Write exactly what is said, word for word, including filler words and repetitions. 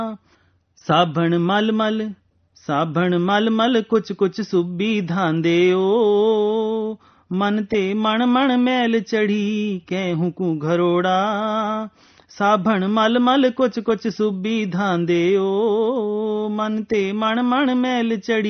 ਸਾਬਣ ਮਲ ਮਲ ਸਾਬਣ ਮਲ ਮਲ ਕੁਚ ਕੁਚ ਸੁੱਬੀ ਧਾਂਦੇ ਓ ਮਨ ਤੇ ਮਣ ਮਣ ਮੈਲ ਚੜੀ ਕਹਿਹੂੰ ਕੂ ਘਰੋੜਾ ਸਾਬਣ ਮਲ ਮਲ ਕੁਚ ਕੁਚ ਸੁੱਬੀ ਧਾਂਦੇ ਓ ਮਨ ਤੇ ਮਣ ਮਣ ਮੈਲ ਚੜੀ